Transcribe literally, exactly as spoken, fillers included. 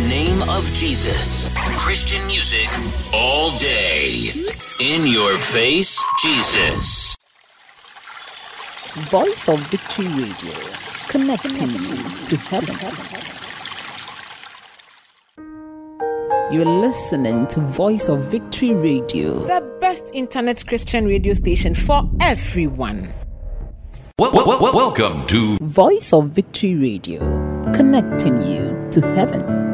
name of Jesus. Christian music all day. In your face, Jesus. Voice of Victory Radio, connecting you to heaven. You're listening to Voice of Victory Radio, the best internet Christian radio station for everyone. Well, well, well, welcome to Voice of Victory Radio, connecting you to heaven.